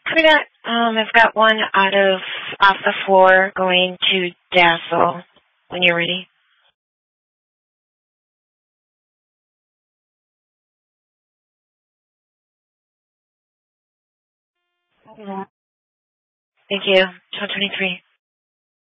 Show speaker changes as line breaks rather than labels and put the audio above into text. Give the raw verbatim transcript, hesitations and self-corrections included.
We got, um, I've got one out of, off the floor going to Dassel when you're ready. Thank you. twelve twenty-three.